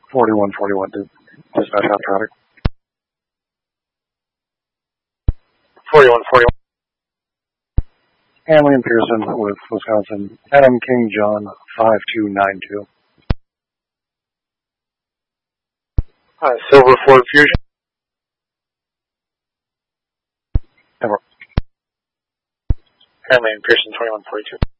4141 to dispatch half traffic. 4141. Hanley and Pearson with Wisconsin. Adam King John 5292. Silver Ford Fusion. Ever. Hanley and Pearson 2142.